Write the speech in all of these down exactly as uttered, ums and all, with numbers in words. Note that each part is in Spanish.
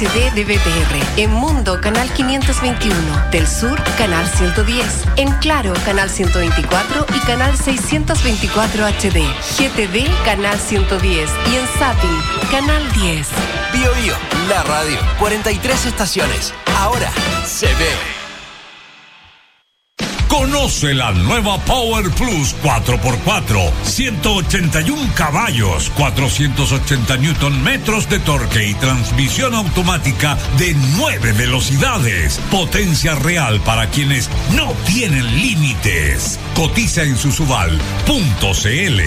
de D V T R, en Mundo Canal quinientos veintiuno, del Sur Canal ciento diez, en Claro Canal ciento veinticuatro y Canal seiscientos veinticuatro H D, G T D Canal ciento diez y en Zapping Canal diez. Bio Bio, la radio, cuarenta y tres estaciones, ahora se ve. Conoce la nueva Power Plus cuatro por cuatro, ciento ochenta y uno caballos, cuatrocientos ochenta newton metros de torque y transmisión automática de nueve velocidades. Potencia real para quienes no tienen límites. Cotiza en susubal punto c l.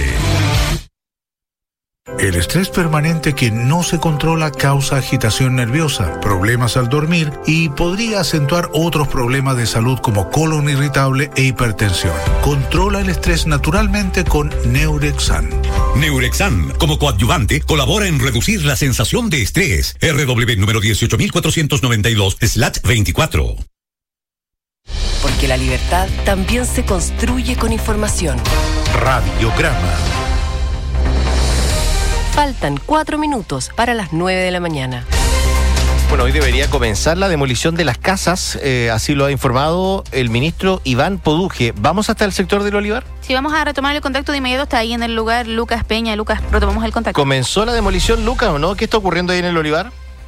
El estrés permanente que no se controla causa agitación nerviosa, problemas al dormir y podría acentuar otros problemas de salud como colon irritable e hipertensión. Controla el estrés naturalmente con Neurexan. Neurexan, como coadyuvante, colabora en reducir la sensación de estrés. R W número dieciocho mil cuatrocientos noventa y dos slash veinticuatro. Porque la libertad también se construye con información. Radiograma. Faltan cuatro minutos para las nueve de la mañana. Bueno, hoy debería comenzar la demolición de las casas, eh, así lo ha informado el ministro Iván Poduje. ¿Vamos hasta el sector del Olivar? Sí, vamos a retomar el contacto de inmediato. Está ahí en el lugar Lucas Peña. Lucas, retomamos el contacto. ¿Comenzó la demolición, Lucas, o no? ¿Qué está ocurriendo ahí en el Olivar?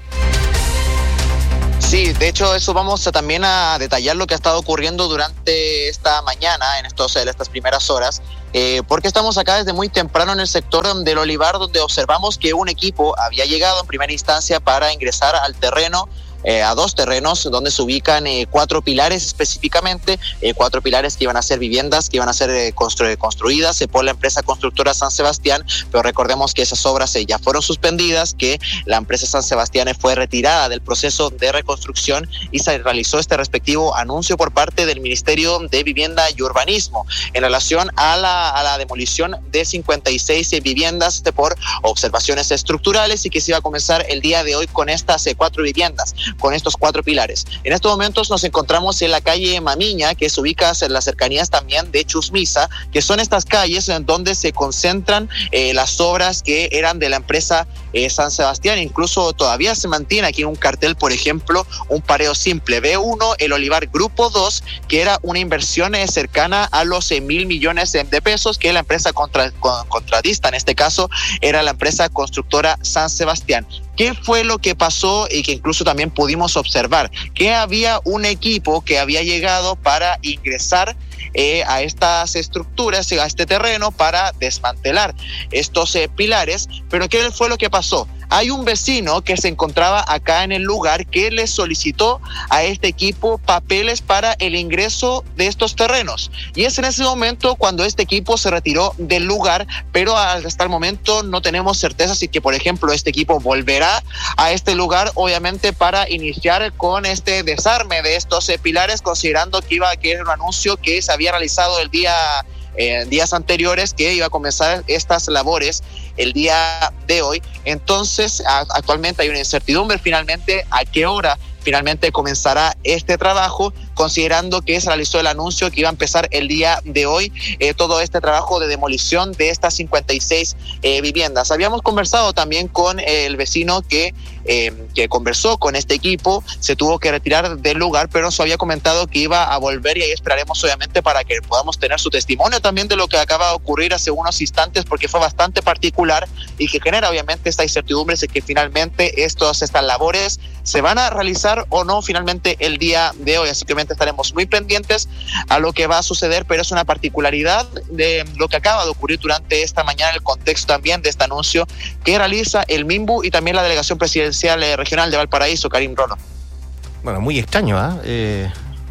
Sí, de hecho eso vamos a también a detallar lo que ha estado ocurriendo durante esta mañana, en estos, en estas primeras horas, eh, porque estamos acá desde muy temprano en el sector del Olivar, donde observamos que un equipo había llegado en primera instancia para ingresar al terreno, Eh, a dos terrenos donde se ubican eh, cuatro pilares específicamente, eh, cuatro pilares que iban a ser viviendas, que iban a ser eh, constru- construidas eh, por la empresa constructora San Sebastián, pero recordemos que esas obras eh, ya fueron suspendidas, que la empresa San Sebastián eh, fue retirada del proceso de reconstrucción y se realizó este respectivo anuncio por parte del Ministerio de Vivienda y Urbanismo en relación a la, a la demolición de cincuenta y seis eh, viviendas de, por observaciones estructurales y que se iba a comenzar el día de hoy con estas eh, cuatro viviendas, con estos cuatro pilares. En estos momentos nos encontramos en la calle Mamiña, que se ubica en las cercanías también de Chusmisa, que son estas calles en donde se concentran eh, las obras que eran de la empresa eh, San Sebastián. Incluso todavía se mantiene aquí un cartel, por ejemplo, un pareo simple B uno, el Olivar Grupo dos, que era una inversión eh, cercana a los eh, mil millones de pesos, que la empresa contra, con, contratista, en este caso, era la empresa constructora San Sebastián. ¿Qué fue lo que pasó y que incluso también pudimos observar? Que había un equipo que había llegado para ingresar eh, a estas estructuras, a este terreno, para desmantelar estos eh, pilares. Pero ¿qué fue lo que pasó? Hay un vecino que se encontraba acá en el lugar que le solicitó a este equipo papeles para el ingreso de estos terrenos. Y es en ese momento cuando este equipo se retiró del lugar, pero hasta el momento no tenemos certeza si que, por ejemplo, este equipo volverá a este lugar, obviamente para iniciar con este desarme de estos eh, pilares, considerando que iba a que era un anuncio que se había realizado el día eh, días anteriores, que iba a comenzar estas labores el día de hoy. Entonces a, actualmente hay una incertidumbre finalmente a qué hora finalmente comenzará este trabajo, considerando que se realizó el anuncio que iba a empezar el día de hoy, eh, todo este trabajo de demolición de estas cincuenta y seis eh, viviendas. Habíamos conversado también con eh, el vecino que, eh, que conversó con este equipo, se tuvo que retirar del lugar, pero nos había comentado que iba a volver y ahí esperaremos obviamente para que podamos tener su testimonio también de lo que acaba de ocurrir hace unos instantes, porque fue bastante particular y que genera obviamente esta incertidumbre de que finalmente estos, estas labores se van a realizar o no finalmente el día de hoy. Así que estaremos muy pendientes a lo que va a suceder, pero es una particularidad de lo que acaba de ocurrir durante esta mañana, el contexto también de este anuncio que realiza el MIMBU y también la Delegación Presidencial eh, Regional de Valparaíso, Karim Rono. Bueno, muy extraño, ¿ah? ¿eh?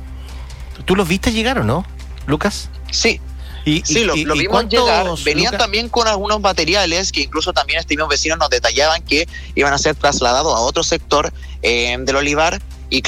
¿Tú los viste llegar o no, Lucas? Sí. Y, sí, y, lo, y, lo vimos llegar, venían Lucas? También con algunos materiales que incluso también este mismo vecino nos detallaban que iban a ser trasladados a otro sector eh, del Olivar. Y claro,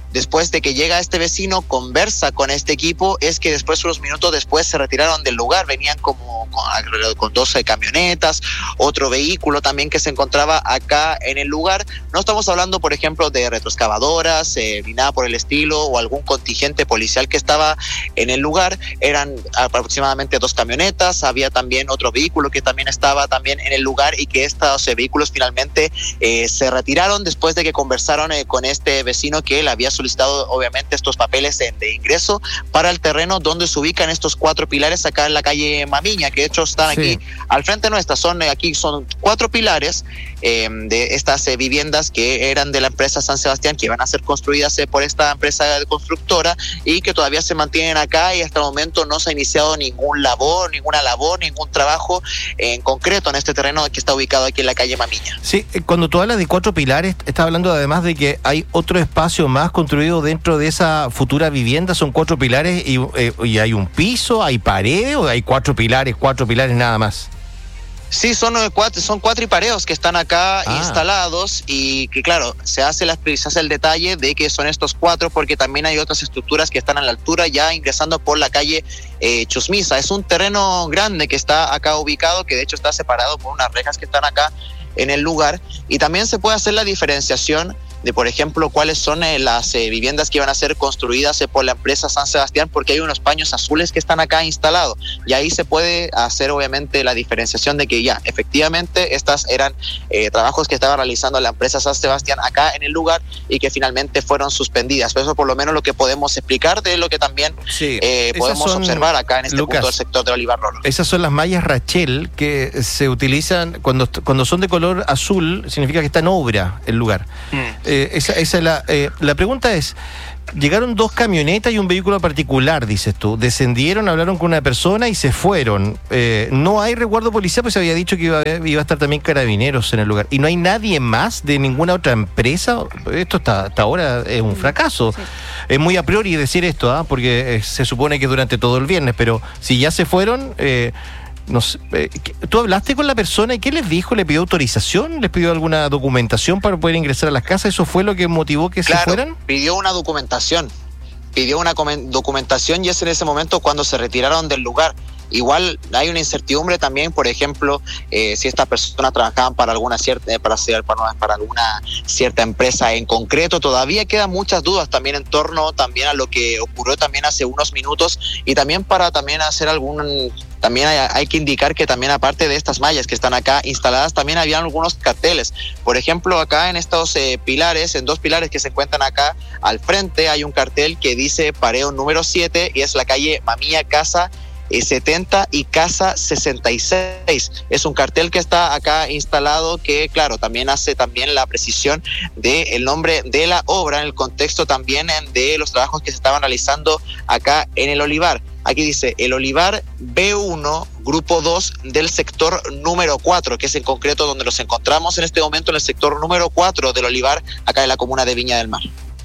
después de que llega este vecino, conversa con este equipo, es que después, unos minutos después, se retiraron del lugar. Venían como con, con doce camionetas, otro vehículo también que se encontraba acá en el lugar. No estamos hablando, por ejemplo, de retroexcavadoras, eh, ni nada por el estilo, o algún contingente policial que estaba en el lugar. Eran aproximadamente dos camionetas, había también otro vehículo que también estaba también en el lugar, y que estos eh, vehículos finalmente eh, se retiraron después de que conversaron eh, con este vecino que le había solicitado obviamente estos papeles de, de ingreso para el terreno donde se ubican estos cuatro pilares acá en la calle Mamiña, que de hecho están sí. aquí al frente nuestra. Son eh, aquí son cuatro pilares eh, de estas eh, viviendas que eran de la empresa San Sebastián, que iban a ser construidas eh, por esta empresa constructora, y que todavía se mantienen acá, y hasta el momento no se ha iniciado ningún labor, ninguna labor, ningún trabajo en concreto en este terreno que está ubicado aquí en la calle Mamiña. Sí, cuando tú hablas de cuatro pilares, estás hablando además de que hay otro espacio más construido dentro de esa futura vivienda. Son cuatro pilares y, eh, y hay un piso, hay pared, o hay cuatro pilares, cuatro pilares nada más. Sí, son cuatro, son cuatro pareos que están acá ah. instalados, y que claro, se hace, la, se hace el detalle de que son estos cuatro, porque también hay otras estructuras que están a la altura, ya ingresando por la calle eh, Chusmisa. Es un terreno grande que está acá ubicado, que de hecho está separado por unas rejas que están acá en el lugar, y también se puede hacer la diferenciación de, por ejemplo, cuáles son eh, las eh, viviendas que van a ser construidas eh, por la empresa San Sebastián, porque hay unos paños azules que están acá instalados, y ahí se puede hacer obviamente la diferenciación de que ya efectivamente estas eran eh, trabajos que estaba realizando la empresa San Sebastián acá en el lugar, y que finalmente fueron suspendidas. Pero eso por lo menos lo que podemos explicar de lo que también sí, eh, podemos son, observar acá en este Lucas, punto del sector de Olivar Rolo. Esas son las mallas Rachel que se utilizan cuando, cuando son de color azul, significa que está en obra el lugar. Mm. Eh, esa, esa es la, eh, la pregunta es, llegaron dos camionetas y un vehículo particular, dices tú, descendieron, hablaron con una persona y se fueron. Eh, no hay resguardo policial, pues se había dicho que iba a, iba a estar también carabineros en el lugar. ¿Y no hay nadie más de ninguna otra empresa? Esto está, hasta ahora es un fracaso. Sí. Es muy a priori decir esto, ¿eh? porque eh, se supone que durante todo el viernes, pero si ya se fueron... Eh, No sé, eh, ¿tú hablaste con la persona y qué les dijo? ¿Le pidió autorización? ¿Les pidió alguna documentación para poder ingresar a las casas? ¿Eso fue lo que motivó que claro, se fueran? Pidió una documentación. Pidió una documentación y es en ese momento cuando se retiraron del lugar. Igual hay una incertidumbre también, por ejemplo, eh, si estas personas trabajaban para alguna cierta, para, para, para alguna cierta empresa en concreto. Todavía quedan muchas dudas también en torno también a lo que ocurrió también hace unos minutos, y también para también hacer algún... También hay, hay que indicar que también, aparte de estas mallas que están acá instaladas, también habían algunos carteles. Por ejemplo, acá en estos eh, pilares, en dos pilares que se encuentran acá al frente, hay un cartel que dice pareo número siete, y es la calle Mamiña, casa eh, setenta y casa sesenta y seis. Es un cartel que está acá instalado, que claro, también hace también la precisión del nombre de la obra, en el contexto también de los trabajos que se estaban realizando acá en el Olivar. Aquí dice el Olivar B uno, grupo dos del sector número cuatro, que es en concreto donde nos encontramos en este momento, en el sector número cuatro del Olivar, acá en la comuna de Viña del Mar.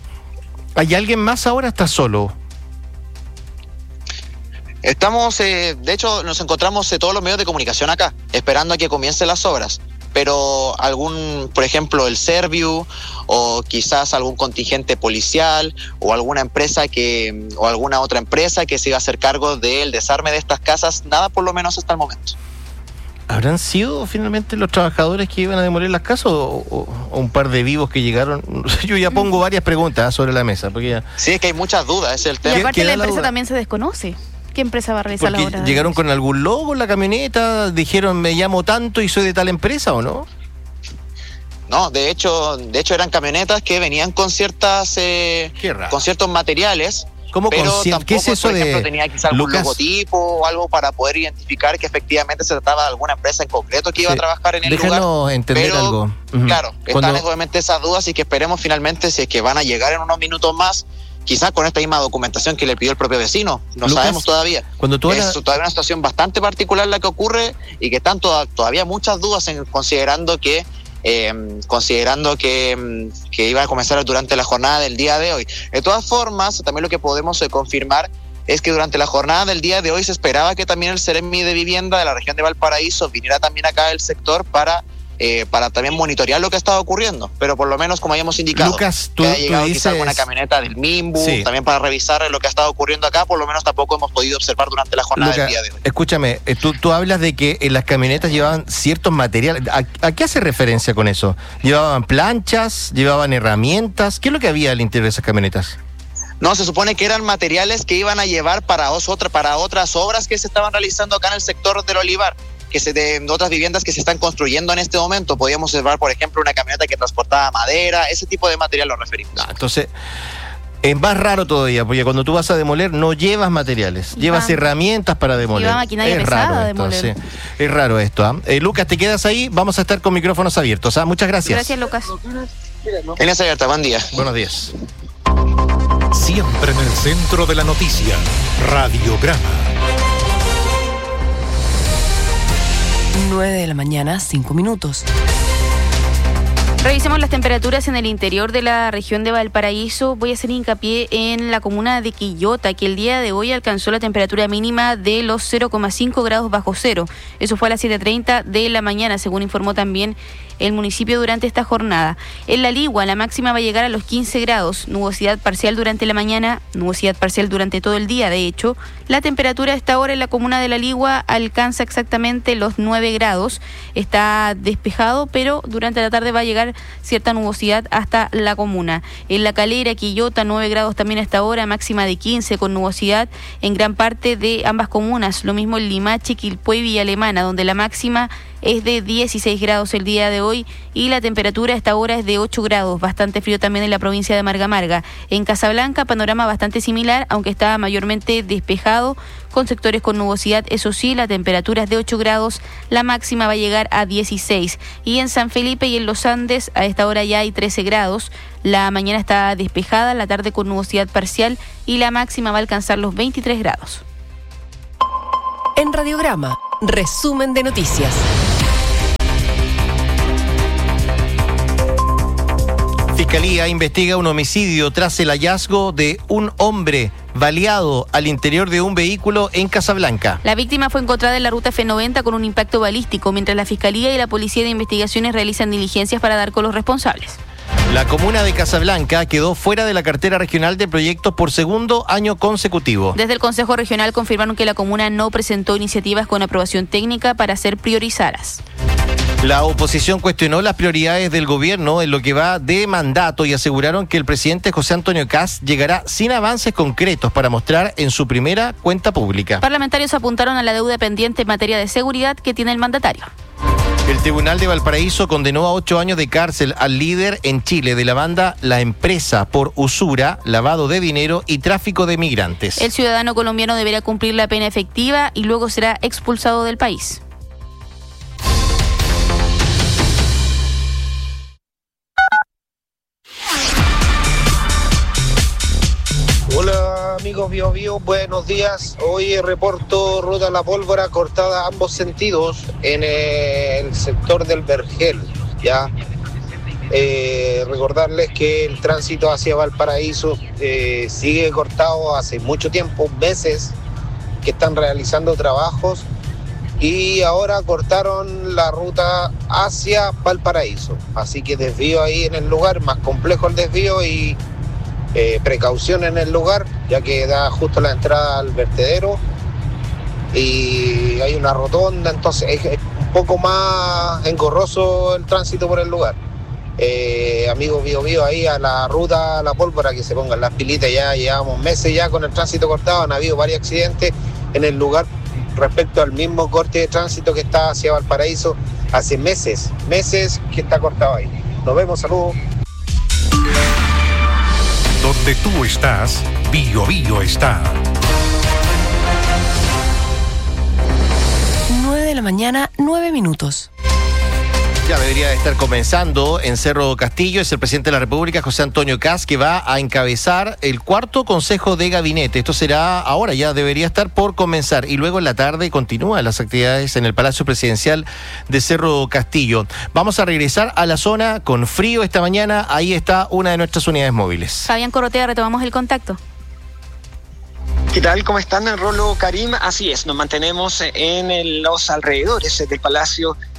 ¿Hay alguien más ahora? ¿Está solo? Estamos, eh, de hecho, nos encontramos eh, todos los medios de comunicación acá, esperando a que comiencen las obras. Pero algún, por ejemplo, el Serviu, o quizás algún contingente policial, o alguna empresa que, o alguna otra empresa que se iba a hacer cargo del desarme de estas casas, nada por lo menos hasta el momento. ¿Habrán sido finalmente los trabajadores que iban a demoler las casas, o, o, o un par de vivos que llegaron? Yo ya pongo varias preguntas sobre la mesa. Porque ya... Sí, es que hay muchas dudas, es el tema. Y aparte la empresa también se desconoce. ¿Qué empresa va a realizar la obra? ¿Llegaron con algún logo en la camioneta? ¿Dijeron me llamo tanto y soy de tal empresa o no? No, de hecho, de hecho eran camionetas que venían con ciertas eh, con ciertos materiales. ¿Cómo pero con tampoco, ¿Qué es eso por ejemplo, de tenía quizás algún Lucas? logotipo o algo para poder identificar que efectivamente se trataba de alguna empresa en concreto que iba sí. a trabajar en el Déjanos lugar. entender pero, algo. Uh-huh. Claro, Cuando... están obviamente esas dudas, y que esperemos finalmente si es que van a llegar en unos minutos más, quizás con esta misma documentación que le pidió el propio vecino. No Lucas, sabemos todavía. Cuando tú es todavía una situación bastante particular la que ocurre, y que están toda, todavía muchas dudas en, considerando que eh, considerando que, que iba a comenzar durante la jornada del día de hoy. De todas formas, también lo que podemos eh, confirmar es que durante la jornada del día de hoy se esperaba que también el Seremi de Vivienda de la región de Valparaíso viniera también acá al sector para eh, para también monitorear lo que ha estado ocurriendo, pero por lo menos como habíamos indicado, Lucas, tú, que ha llegado tú dices... quizá alguna camioneta del Minbu, sí. también para revisar lo que ha estado ocurriendo acá, por lo menos tampoco hemos podido observar durante la jornada Lucas, del día de hoy. Escúchame, tú, tú hablas de que en las camionetas llevaban ciertos materiales. ¿A, ¿A qué hace referencia con eso? ¿Llevaban planchas? ¿Llevaban herramientas? ¿Qué es lo que había al interior de esas camionetas? No, se supone que eran materiales que iban a llevar para, otra, para otras obras que se estaban realizando acá en el sector del Olivar, que se de otras viviendas que se están construyendo en este momento. Podíamos observar, por ejemplo, una camioneta que transportaba madera, ese tipo de material lo referimos. Ah, entonces, es más raro todavía, porque cuando tú vas a demoler no llevas materiales, llevas ah. herramientas para demoler. Lleva maquinaria es pesada raro a esto, demoler. Sí. Es raro esto. ¿eh? Eh, Lucas, te quedas ahí, vamos a estar con micrófonos abiertos. ¿eh? Muchas gracias. Gracias, Lucas. Líneas abiertas, buen día. Buenos días. Siempre en el centro de la noticia, Radiograma. nueve de la mañana, cinco minutos. Revisemos las temperaturas en el interior de la región de Valparaíso. Voy a hacer hincapié en la comuna de Quillota, que el día de hoy alcanzó la temperatura mínima de los cero coma cinco grados bajo cero. Eso fue a las siete treinta de la mañana, según informó también el municipio durante esta jornada. En La Ligua, la máxima va a llegar a los quince grados, nubosidad parcial durante la mañana, nubosidad parcial durante todo el día, de hecho. La temperatura a esta hora en la comuna de La Ligua alcanza exactamente los nueve grados. Está despejado, pero durante la tarde va a llegar cierta nubosidad hasta la comuna. En La Calera, Quillota, nueve grados también a esta hora, máxima de quince con nubosidad en gran parte de ambas comunas. Lo mismo en Limache, Quilpué y Villa Alemana, donde la máxima es de dieciséis grados el día de hoy y la temperatura a esta hora es de ocho grados, bastante frío también en la provincia de Marga Marga. En Casablanca, panorama bastante similar, aunque está mayormente despejado, con sectores con nubosidad. Eso sí, la temperatura es de ocho grados, la máxima va a llegar a dieciséis. Y en San Felipe y en Los Andes, a esta hora ya hay trece grados. La mañana está despejada, la tarde con nubosidad parcial y la máxima va a alcanzar los veintitrés grados. En Radiograma, resumen de noticias. Fiscalía investiga un homicidio tras el hallazgo de un hombre baleado al interior de un vehículo en Casablanca. La víctima fue encontrada en la ruta F noventa con un impacto balístico, mientras la Fiscalía y la Policía de Investigaciones realizan diligencias para dar con los responsables. La comuna de Casablanca quedó fuera de la cartera regional de proyectos por segundo año consecutivo. Desde el Consejo Regional confirmaron que la comuna no presentó iniciativas con aprobación técnica para ser priorizadas. La oposición cuestionó las prioridades del gobierno en lo que va de mandato y aseguraron que el presidente José Antonio Kast llegará sin avances concretos para mostrar en su primera cuenta pública. Parlamentarios apuntaron a la deuda pendiente en materia de seguridad que tiene el mandatario. El Tribunal de Valparaíso condenó a ocho años de cárcel al líder en Chile de la banda La Empresa por usura, lavado de dinero y tráfico de migrantes. El ciudadano colombiano deberá cumplir la pena efectiva y luego será expulsado del país. Hola amigos Bio Bio, buenos días. Hoy reporto ruta La Pólvora cortada a ambos sentidos en el sector del Vergel. Ya eh, recordarles que el tránsito hacia Valparaíso eh, sigue cortado hace mucho tiempo, meses que están realizando trabajos y ahora cortaron la ruta hacia Valparaíso. Así que desvío ahí en el lugar, más complejo el desvío y Eh, precaución en el lugar, ya que da justo la entrada al vertedero y hay una rotonda, entonces es, es un poco más engorroso el tránsito por el lugar. Eh, amigos Bio Bio, ahí a la ruta La Pólvora, que se pongan las pilitas, ya llevamos meses ya con el tránsito cortado, han habido varios accidentes en el lugar respecto al mismo corte de tránsito que está hacia Valparaíso, hace meses, meses que está cortado ahí. Nos vemos, saludos. Donde tú estás, Bio Bio está. nueve de la mañana, nueve minutos. Ya debería estar comenzando en Cerro Castillo. Es el presidente de la República, José Antonio Kast, que va a encabezar el cuarto Consejo de Gabinete. Esto será ahora, ya debería estar por comenzar. Y luego en la tarde continúan las actividades en el Palacio Presidencial de Cerro Castillo. Vamos a regresar a la zona con frío esta mañana. Ahí está una de nuestras unidades móviles. Fabián Corrotea, retomamos el contacto. ¿Qué tal? ¿Cómo están? Rolo Karim, así es, nos mantenemos en el, los alrededores del Palacio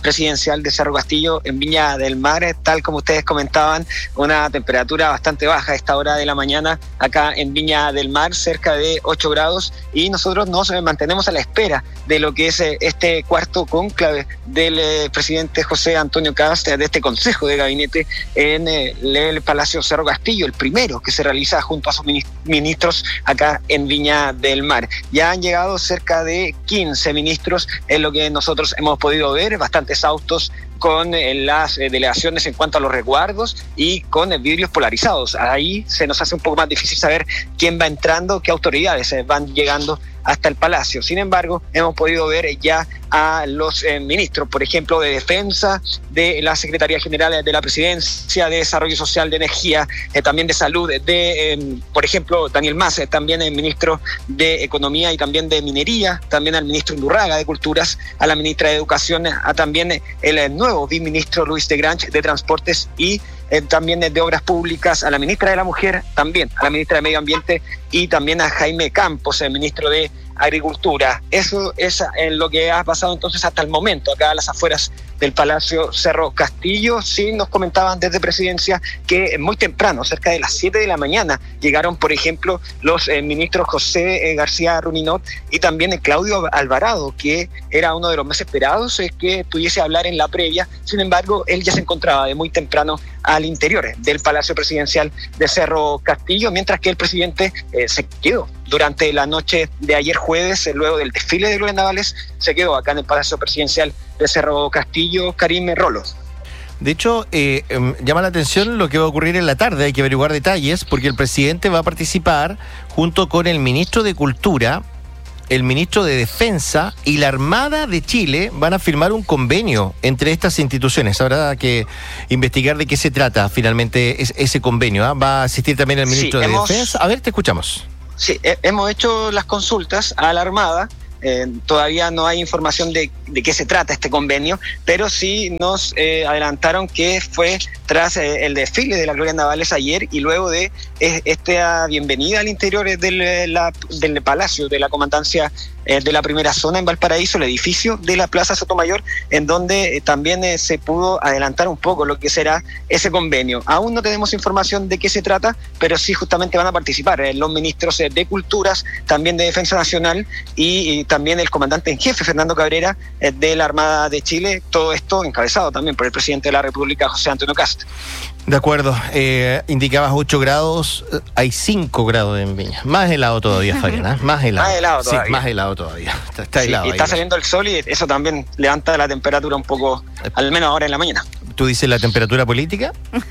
presidencial de Cerro Castillo en Viña del Mar. Tal como ustedes comentaban, una temperatura bastante baja a esta hora de la mañana acá en Viña del Mar, cerca de ocho grados, y nosotros nos mantenemos a la espera de lo que es este cuarto cónclave del eh, presidente José Antonio Kast, de este consejo de gabinete en eh, el Palacio Cerro Castillo, el primero que se realiza junto a sus ministros acá en Viña del Mar. Ya han llegado cerca de quince ministros, es lo que nosotros hemos podido ver, bastante exhaustos con eh, las eh, delegaciones en cuanto a los resguardos y con eh, vidrios polarizados. Ahí se nos hace un poco más difícil saber quién va entrando, qué autoridades eh, van llegando hasta el Palacio. Sin embargo, hemos podido ver ya a los eh, ministros, por ejemplo, de Defensa, de la Secretaría General de la Presidencia, de Desarrollo Social, de Energía, eh, también de Salud, de, eh, por ejemplo, Daniel Mas, eh, también el ministro de Economía y también de Minería, también al ministro Undurraga de Culturas, a la ministra de Educación, a también el, el nuevo viceministro Luis de Grange de Transportes y Eh, también de Obras Públicas, a la ministra de la Mujer, también a la ministra de Medio Ambiente y también a Jaime Campos, el ministro de Agricultura. Eso es eh, lo que ha pasado entonces hasta el momento, acá a las afueras del Palacio Cerro Castillo. Sí nos comentaban desde Presidencia que muy temprano, cerca de las siete de la mañana, llegaron, por ejemplo, los eh, ministros José eh, García Ruminot y también eh, Claudio Alvarado, que era uno de los más esperados eh, que pudiese hablar en la previa. Sin embargo, él ya se encontraba de muy temprano al interior del Palacio Presidencial de Cerro Castillo, mientras que el presidente eh, se quedó durante la noche de ayer jueves, eh, luego del desfile de glorias navales, se quedó acá en el Palacio Presidencial de Cerro Castillo. Karim Rolos. De hecho, eh, eh, llama la atención lo que va a ocurrir en la tarde, hay que averiguar detalles, porque el presidente va a participar junto con el ministro de Cultura, el ministro de Defensa y la Armada de Chile. Van a firmar un convenio entre estas instituciones. Habrá que investigar de qué se trata finalmente es, ese convenio, ¿eh? Va a asistir también el ministro sí, de hemos, Defensa. A ver, te escuchamos. Sí, eh, hemos hecho las consultas a la Armada. Eh, todavía no hay información de, de qué se trata este convenio, pero sí nos eh, adelantaron que fue tras eh, el desfile de las glorias navales ayer y luego de eh, esta bienvenida al interior del, la, del Palacio de la Comandancia eh, de la Primera Zona en Valparaíso, el edificio de la Plaza Sotomayor, en donde eh, también eh, se pudo adelantar un poco lo que será ese convenio. Aún no tenemos información de qué se trata, pero sí justamente van a participar eh, los ministros eh, de Culturas, también de Defensa Nacional y, y también el comandante en jefe, Fernando Cabrera, eh, de la Armada de Chile, todo esto encabezado también por el presidente de la República, José Antonio Kast. De acuerdo, eh, indicabas ocho grados, hay cinco grados en Viña. Más helado todavía, Fabián, ¿eh? Más helado. Más helado todavía. Sí, más helado todavía. Está, está sí, helado. Y está ahí, saliendo el sol y eso también levanta la temperatura un poco, al menos ahora en la mañana. ¿Tú dices la temperatura política?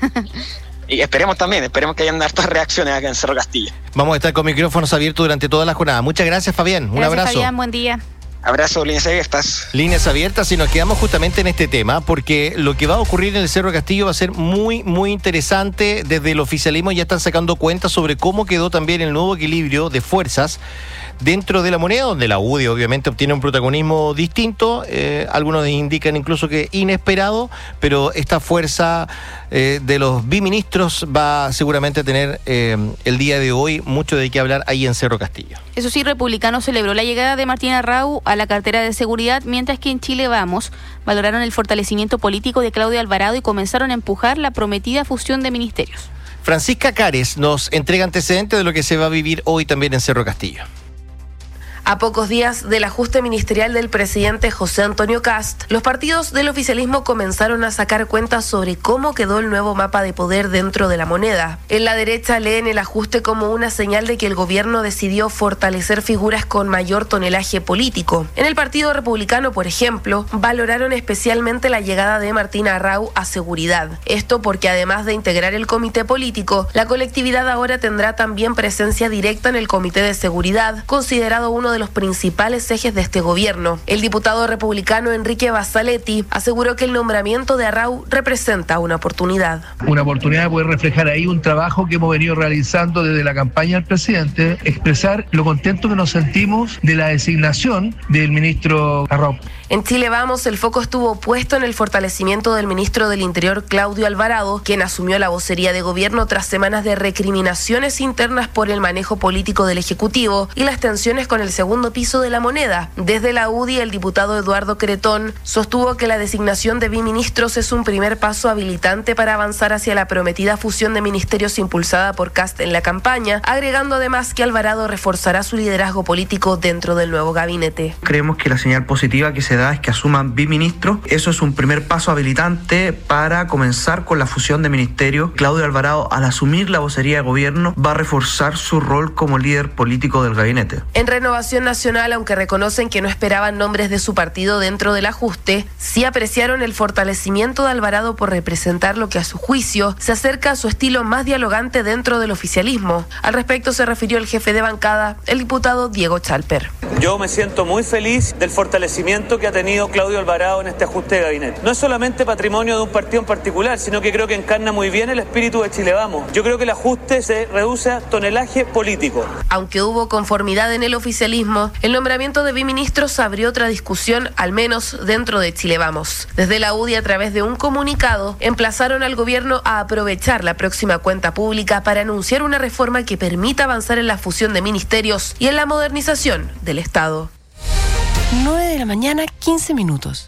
Y esperemos también, esperemos que hayan hartas reacciones acá en Cerro Castillo. Vamos a estar con micrófonos abiertos durante toda la jornada. Muchas gracias, Fabián. Un gracias, abrazo. Fabián, buen día. Abrazo, líneas abiertas. Líneas abiertas, y nos quedamos justamente en este tema, porque lo que va a ocurrir en el Cerro Castillo va a ser muy, muy interesante. Desde el oficialismo ya están sacando cuentas sobre cómo quedó también el nuevo equilibrio de fuerzas dentro de la moneda, donde la U D I obviamente obtiene un protagonismo distinto, eh, algunos indican incluso que inesperado, pero esta fuerza eh, de los biministros va seguramente a tener eh, el día de hoy mucho de qué hablar ahí en Cerro Castillo. Eso sí, Republicano celebró la llegada de Martín Arrau a la cartera de seguridad, mientras que en Chile Vamos valoraron el fortalecimiento político de Claudio Alvarado y comenzaron a empujar la prometida fusión de ministerios. Francisca Cares nos entrega antecedentes de lo que se va a vivir hoy también en Cerro Castillo. A pocos días del ajuste ministerial del presidente José Antonio Kast, los partidos del oficialismo comenzaron a sacar cuentas sobre cómo quedó el nuevo mapa de poder dentro de la moneda. En la derecha leen el ajuste como una señal de que el gobierno decidió fortalecer figuras con mayor tonelaje político. En el Partido Republicano, por ejemplo, valoraron especialmente la llegada de Martín Arrau a seguridad. Esto porque además de integrar el comité político, la colectividad ahora tendrá también presencia directa en el comité de seguridad, considerado uno de de los principales ejes de este gobierno. El diputado republicano Enrique Basaletti aseguró que el nombramiento de Arrau representa una oportunidad. Una oportunidad de poder reflejar ahí un trabajo que hemos venido realizando desde la campaña del presidente, expresar lo contento que nos sentimos de la designación del ministro Arrau. En Chile Vamos, el foco estuvo puesto en el fortalecimiento del ministro del Interior, Claudio Alvarado, quien asumió la vocería de gobierno tras semanas de recriminaciones internas por el manejo político del Ejecutivo y las tensiones con el segundo piso de la moneda. Desde la U D I, el diputado Eduardo Cretón sostuvo que la designación de biministros es un primer paso habilitante para avanzar hacia la prometida fusión de ministerios impulsada por Kast en la campaña, agregando además que Alvarado reforzará su liderazgo político dentro del nuevo gabinete. Creemos que la señal positiva que se da es que asuman biministros. Eso es un primer paso habilitante para comenzar con la fusión de ministerios. Claudio Alvarado, al asumir la vocería de gobierno, va a reforzar su rol como líder político del gabinete. En Renovación Nacional, aunque reconocen que no esperaban nombres de su partido dentro del ajuste, sí apreciaron el fortalecimiento de Alvarado por representar lo que a su juicio se acerca a su estilo más dialogante dentro del oficialismo. Al respecto se refirió el jefe de bancada, el diputado Diego Chalper. Yo me siento muy feliz del fortalecimiento que ha tenido Claudio Alvarado en este ajuste de gabinete. No es solamente patrimonio de un partido en particular, sino que creo que encarna muy bien el espíritu de Chile Vamos. Yo creo que el ajuste se reduce a tonelaje político. Aunque hubo conformidad en el oficialismo, el nombramiento de biministros abrió otra discusión, al menos dentro de Chile Vamos. Desde la U D I, a través de un comunicado, emplazaron al gobierno a aprovechar la próxima cuenta pública para anunciar una reforma que permita avanzar en la fusión de ministerios y en la modernización del Estado. nueve de la mañana, quince minutos.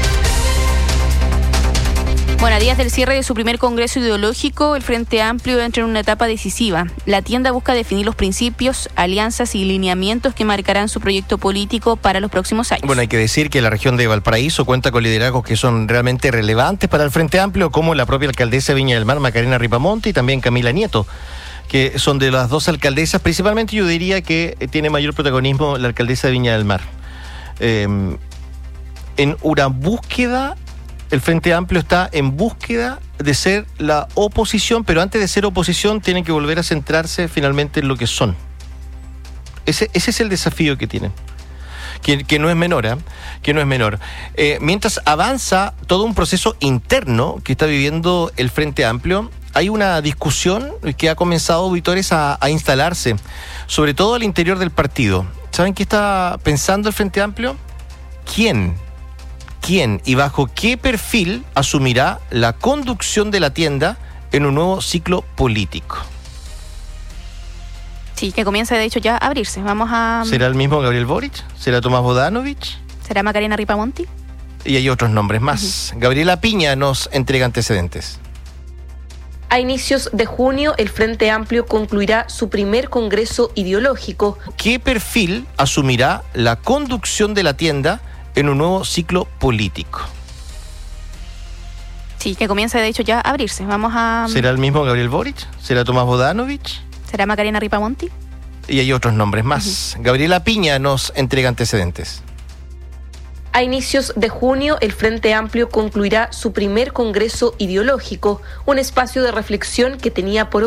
Bueno, a días del cierre de su primer congreso ideológico, el Frente Amplio entra en una etapa decisiva. La tienda busca definir los principios, alianzas y lineamientos que marcarán su proyecto político para los próximos años. Bueno, hay que decir que la región de Valparaíso cuenta con liderazgos que son realmente relevantes para el Frente Amplio, como la propia alcaldesa de Viña del Mar, Macarena Ripamonte, y también Camila Nieto, que son de las dos alcaldesas. Principalmente yo diría que tiene mayor protagonismo la alcaldesa de Viña del Mar. Eh, en una búsqueda, el Frente Amplio está en búsqueda de ser la oposición, pero antes de ser oposición tienen que volver a centrarse finalmente en lo que son. Ese, ese es el desafío que tienen, que, que no es menor, ¿eh? que no es menor. Eh, mientras avanza todo un proceso interno que está viviendo el Frente Amplio, hay una discusión que ha comenzado, auditores, a, a instalarse, sobre todo al interior del partido. ¿Saben qué está pensando el Frente Amplio? ¿Quién? ¿Quién y bajo qué perfil asumirá la conducción de la tienda en un nuevo ciclo político? Sí, que comienza de hecho ya a abrirse. Vamos a... ¿Será el mismo Gabriel Boric? ¿Será Tomás Bodanovich? ¿Será Macarena Ripamonti? Y hay otros nombres más. Uh-huh. Gabriela Piña nos entrega antecedentes. A inicios de junio, el Frente Amplio concluirá su primer congreso ideológico. ¿Qué perfil asumirá la conducción de la tienda en un nuevo ciclo político? Sí, que comienza de hecho ya a abrirse. Vamos a... ¿Será el mismo Gabriel Boric? ¿Será Tomás Bodanovich? ¿Será Macarena Ripamonti? Y hay otros nombres más. Uh-huh. Gabriela Piña nos entrega antecedentes. A inicios de junio, el Frente Amplio concluirá su primer congreso ideológico, un espacio de reflexión que tenía por